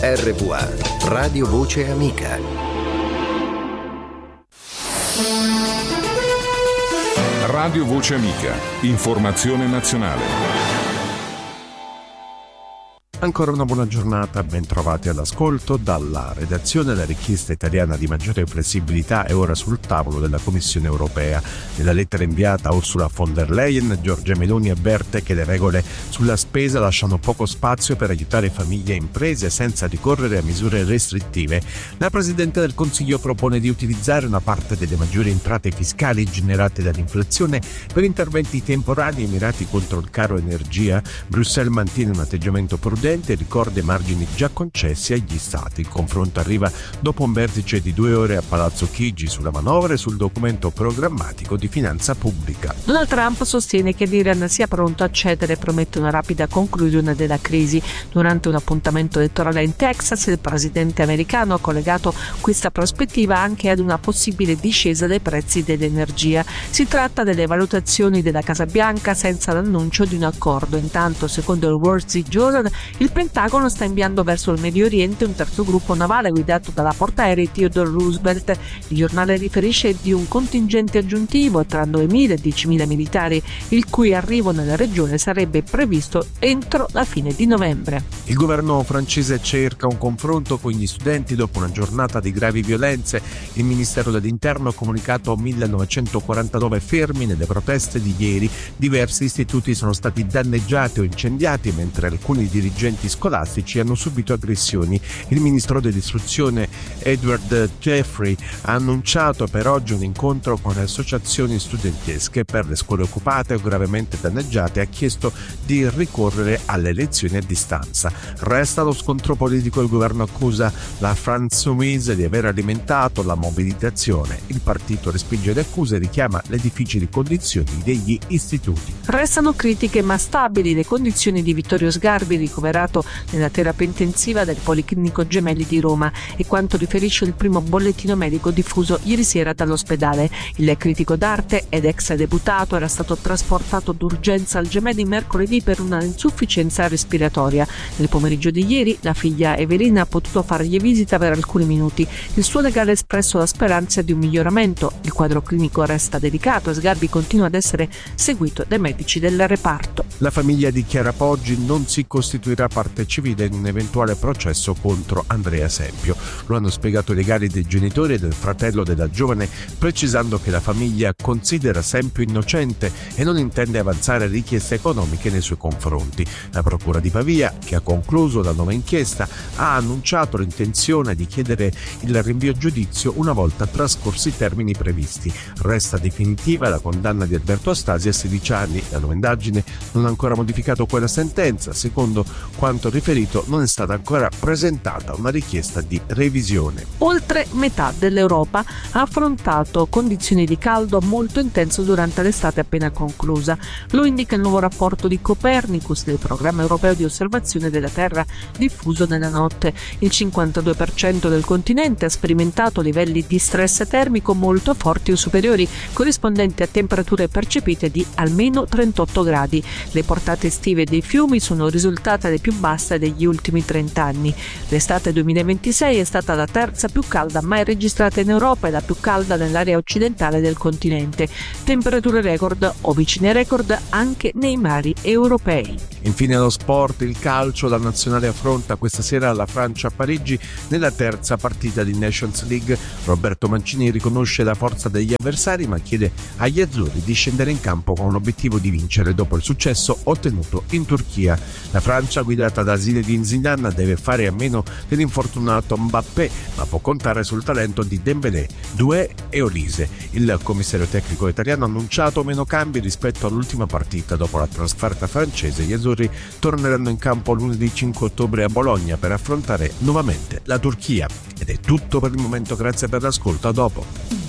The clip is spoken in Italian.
RVA, Radio Voce Amica. Radio Voce Amica, informazione nazionale. Ancora una buona giornata, ben trovati all'ascolto. Dalla redazione la richiesta italiana di maggiore flessibilità è ora sul tavolo della Commissione europea. Nella lettera inviata a Ursula von der Leyen, Giorgia Meloni avverte che le regole sulla spesa lasciano poco spazio per aiutare famiglie e imprese senza ricorrere a misure restrittive. La Presidente del Consiglio propone di utilizzare una parte delle maggiori entrate fiscali generate dall'inflazione per interventi temporanei mirati contro il caro energia. Bruxelles mantiene un atteggiamento prudente e ricorda i margini già concessi agli Stati. Il confronto arriva dopo un vertice di 2 ore a Palazzo Chigi sulla manovra e sul documento programmatico di finanza pubblica. Donald Trump sostiene che l'Iran sia pronto a cedere e promette una rapida conclusione della crisi. Durante un appuntamento elettorale in Texas, il presidente americano ha collegato questa prospettiva anche ad una possibile discesa dei prezzi dell'energia. Si tratta delle valutazioni della Casa Bianca senza l'annuncio di un accordo. Intanto, secondo il Wall Street Journal, il Pentagono sta inviando verso il Medio Oriente un terzo gruppo navale guidato dalla portaerei Theodore Roosevelt. Il giornale riferisce di un contingente aggiuntivo tra 9.000 e 10.000 militari, il cui arrivo nella regione sarebbe previsto entro la fine di novembre. Il governo francese cerca un confronto con gli studenti dopo una giornata di gravi violenze. Il Ministero dell'Interno ha comunicato 1949 fermi nelle proteste di ieri. Diversi istituti sono stati danneggiati o incendiati, mentre alcuni dirigenti scolastici hanno subito aggressioni. Il ministro dell'istruzione Edward Jeffrey ha annunciato per oggi un incontro con le associazioni studentesche per le scuole occupate o gravemente danneggiate e ha chiesto di ricorrere alle lezioni a distanza. Resta lo scontro politico. Il governo accusa la France Insoumise di aver alimentato la mobilitazione. Il partito respinge le accuse e richiama le difficili condizioni degli istituti. Restano critiche ma stabili le condizioni di Vittorio Sgarbi, ricoverato nella terapia intensiva del Policlinico Gemelli di Roma, e quanto riferisce il primo bollettino medico diffuso ieri sera dall'ospedale. Il critico d'arte ed ex deputato era stato trasportato d'urgenza al Gemelli mercoledì per una insufficienza respiratoria. Nel pomeriggio di ieri la figlia Evelina ha potuto fargli visita per alcuni minuti. Il suo legale ha espresso la speranza di un miglioramento. Il quadro clinico resta delicato e Sgarbi continua ad essere seguito dai medici del reparto. La famiglia di Chiara Poggi non si costituirà parte civile in un eventuale processo contro Andrea Sempio. Lo hanno spiegato i legali dei genitori e del fratello della giovane, precisando che la famiglia considera Sempio innocente e non intende avanzare richieste economiche nei suoi confronti. La procura di Pavia, che ha concluso la nuova inchiesta, ha annunciato l'intenzione di chiedere il rinvio a giudizio una volta trascorsi i termini previsti. Resta definitiva la condanna di Alberto Astasi a 16 anni. La nuova indagine non ha ancora modificato quella sentenza. Secondo quanto riferito, non è stata ancora presentata una richiesta di revisione. Oltre metà dell'Europa ha affrontato condizioni di caldo molto intenso durante l'estate appena conclusa. Lo indica il nuovo rapporto di Copernicus del programma europeo di osservazione della Terra diffuso nella notte. Il 52% del continente ha sperimentato livelli di stress termico molto forti o superiori, corrispondenti a temperature percepite di almeno 38 gradi. Le portate estive dei fiumi sono risultate le più basse degli ultimi 30 anni. L'estate 2026 è stata la terza più calda mai registrata in Europa e la più calda nell'area occidentale del continente. Temperature record o vicine ai record anche nei mari europei. Infine lo sport, il calcio, la nazionale affronta questa sera la Francia a Parigi nella terza partita di Nations League. Roberto Mancini riconosce la forza degli avversari ma chiede agli azzurri di scendere in campo con l'obiettivo di vincere dopo il successo ottenuto in Turchia. La Francia, guidata da Zinedine Zidane, deve fare a meno dell'infortunato Mbappé, ma può contare sul talento di Dembélé, Doué e Olise. Il commissario tecnico italiano ha annunciato meno cambi rispetto all'ultima partita. Dopo la trasferta francese, gli azzurri torneranno in campo lunedì 5 ottobre a Bologna per affrontare nuovamente la Turchia. Ed è tutto per il momento, grazie per l'ascolto, a dopo.